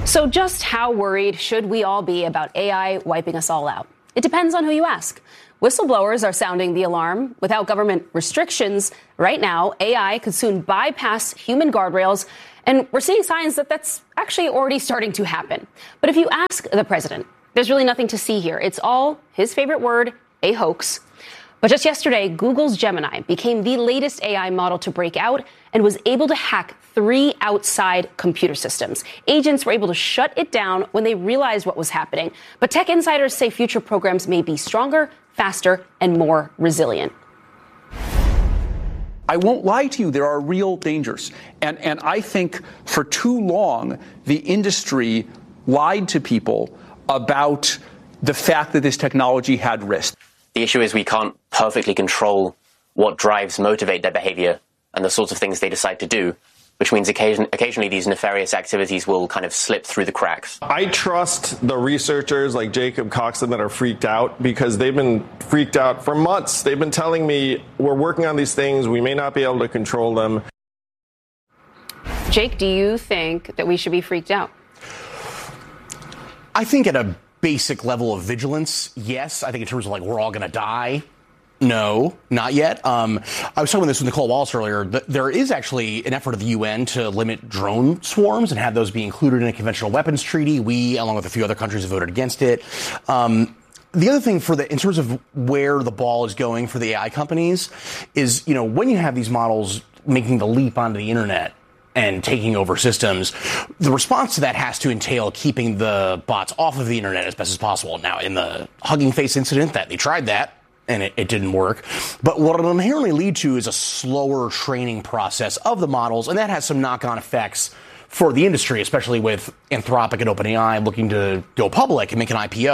So just how worried should we all be about AI wiping us all out? It depends on who you ask. Whistleblowers are sounding the alarm. Without government restrictions, right now, AI could soon bypass human guardrails, and we're seeing signs that that's actually already starting to happen. But if you ask the president, there's really nothing to see here. It's all his favorite word, a hoax. But just yesterday, Google's Gemini became the latest AI model to break out and was able to hack 3 outside computer systems. Agents were able to shut it down when they realized what was happening. But tech insiders say future programs may be stronger, faster, and more resilient. I won't lie to you, there are real dangers. And I think for too long, the industry lied to people about the fact that this technology had risk. The issue is we can't perfectly control what drives motivate their behavior and the sorts of things they decide to do, which means occasionally these nefarious activities will kind of slip through the cracks. I trust the researchers like Jacob Coxon that are freaked out because they've been freaked out for months. They've been telling me we're working on these things. We may not be able to control them. Jake, do you think that we should be freaked out? I think at a basic level of vigilance, yes. I think in terms of like we're all going to die, no, not yet. I was talking about this with Nicole Wallace earlier. There is actually an effort of the UN to limit drone swarms and have those be included in a conventional weapons treaty. We, along with a few other countries, have voted against it. The other thing in terms of where the ball is going for the AI companies is, when you have these models making the leap onto the internet and taking over systems, the response to that has to entail keeping the bots off of the internet as best as possible. Now, in the Hugging Face incident, they tried that, and it didn't work. But what it'll inherently lead to is a slower training process of the models, and that has some knock-on effects for the industry, especially with Anthropic and OpenAI looking to go public and make an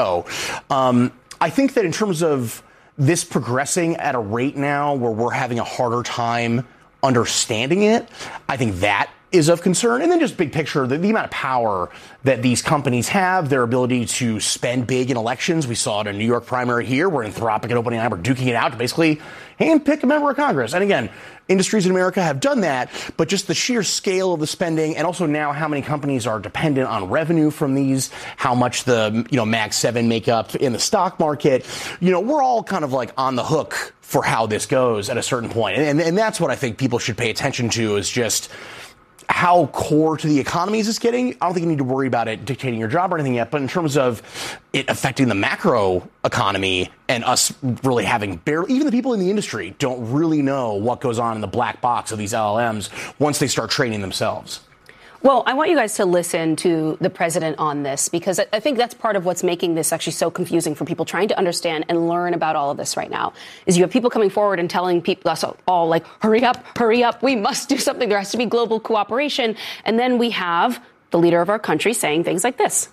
IPO. I think that in terms of this progressing at a rate now where we're having a harder time understanding it, I think that is of concern. And then just big picture, the amount of power that these companies have, their ability to spend big in elections. We saw it in a New York primary here where Anthropic and OpenAI were duking it out to basically handpick a member of Congress. And again, industries in America have done that, but just the sheer scale of the spending and also now how many companies are dependent on revenue from these, how much the, Mag 7 make up in the stock market. We're all kind of like on the hook for how this goes at a certain point. And that's what I think people should pay attention to is just how core to the economy is this getting. I don't think you need to worry about it dictating your job or anything yet, but in terms of it affecting the macro economy and us really having even the people in the industry don't really know what goes on in the black box of these LLMs once they start training themselves. Well, I want you guys to listen to the president on this, because I think that's part of what's making this actually so confusing for people trying to understand and learn about all of this right now, is you have people coming forward and telling people, us all like, hurry up, we must do something. There has to be global cooperation. And then we have the leader of our country saying things like this.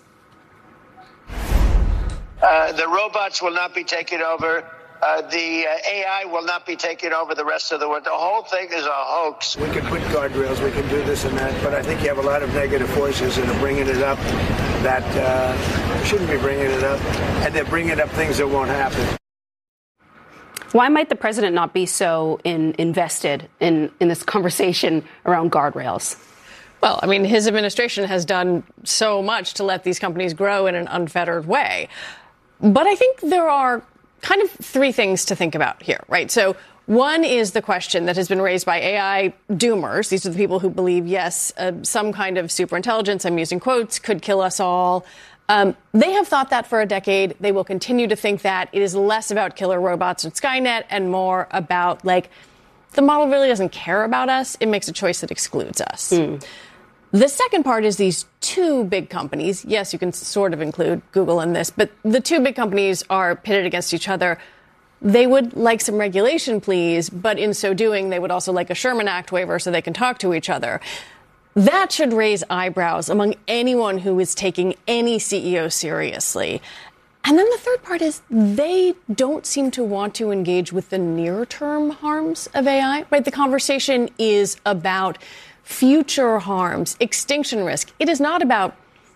The robots will not be taken over. The AI will not be taking over the rest of the world. The whole thing is a hoax. We can put guardrails, we can do this and that, but I think you have a lot of negative forces that are bringing it up that shouldn't be bringing it up, and they're bringing up things that won't happen. Why might the president not be so invested in this conversation around guardrails? Well, I mean, his administration has done so much to let these companies grow in an unfettered way. But I think there are kind of 3 things to think about here, right? So one is the question that has been raised by AI doomers. These are the people who believe, yes, some kind of superintelligence, I'm using quotes, could kill us all. They have thought that for a decade. They will continue to think that. It is less about killer robots and Skynet and more about, the model really doesn't care about us. It makes a choice that excludes us. The second part is these 2 big companies. Yes, you can sort of include Google in this, but the 2 big companies are pitted against each other. They would like some regulation, please, but in so doing, they would also like a Sherman Act waiver so they can talk to each other. That should raise eyebrows among anyone who is taking any CEO seriously. And then the third part is they don't seem to want to engage with the near-term harms of AI, right? The conversation is about future harms, extinction risk. It is not about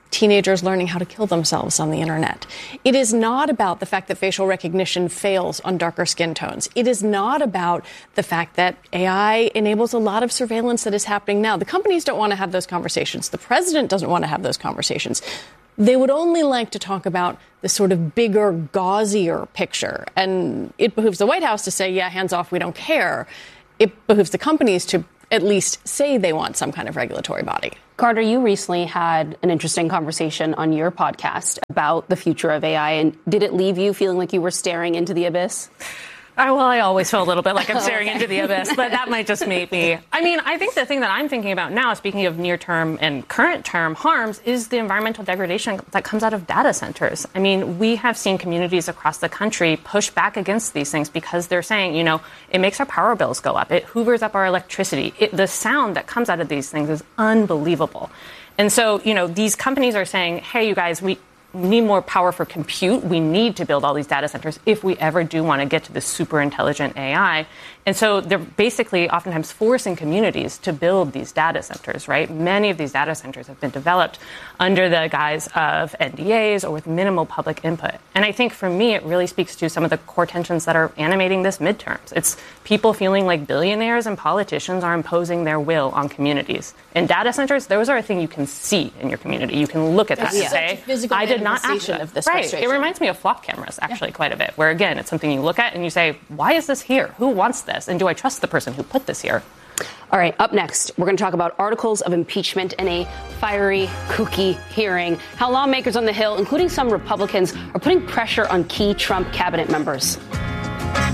teenagers learning how to kill themselves on the internet. It is not about the fact that facial recognition fails on darker skin tones. It is not about the fact that AI enables a lot of surveillance that is happening now. The companies don't want to have those conversations. The president doesn't want to have those conversations. They would only like to talk about the sort of bigger, gauzier picture. And it behooves the White House to say, yeah, hands off, we don't care. It behooves the companies to at least say they want some kind of regulatory body. Carter, you recently had an interesting conversation on your podcast about the future of AI. And did it leave you feeling like you were staring into the abyss? Well, I always feel a little bit like I'm staring into the abyss, but that might just be me. I mean, I think the thing that I'm thinking about now, speaking of near-term and current-term harms, is the environmental degradation that comes out of data centers. I mean, we have seen communities across the country push back against these things because they're saying, you know, it makes our power bills go up. It hoovers up our electricity. The sound that comes out of these things is unbelievable. And so, you know, these companies are saying, hey, you guys, we need more power for compute. We need to build all these data centers if we ever do want to get to this super intelligent AI. And so they're basically oftentimes forcing communities to build these data centers, right? Many of these data centers have been developed under the guise of NDAs or with minimal public input. And I think for me, it really speaks to some of the core tensions that are animating this midterms. It's people feeling like billionaires and politicians are imposing their will on communities. In data centers, those are a thing you can see in your community. You can look at that and say, I did not ask of this right. frustration. It reminds me of flop cameras, actually, quite a bit, where, again, it's something you look at and you say, why is this here? Who wants this? And do I trust the person who put this here? All right, up next, we're going to talk about articles of impeachment in a fiery, kooky hearing, how lawmakers on the Hill, including some Republicans, are putting pressure on key Trump cabinet members.